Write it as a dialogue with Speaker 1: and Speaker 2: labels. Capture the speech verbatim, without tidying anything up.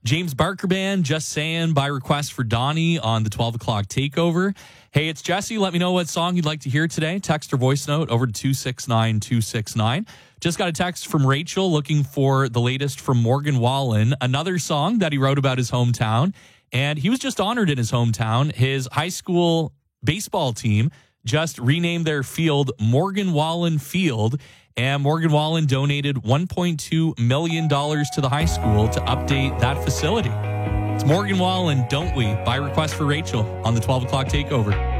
Speaker 1: James Barker Band, Just Saying, by request for Donnie on the twelve o'clock takeover. Hey, it's Jesse. Let me know what song you'd like to hear today. Text or voice note over to two six nine two six nine. Just got a text from Rachel looking for the latest from Morgan Wallen, another song that he wrote about his hometown. And he was just honored in his hometown. His high school baseball team just renamed their field Morgan Wallen Field. And Morgan Wallen donated one point two million dollars to the high school to update that facility. It's Morgan Wallen, Don't We? By request for Rachel on the twelve o'clock takeover.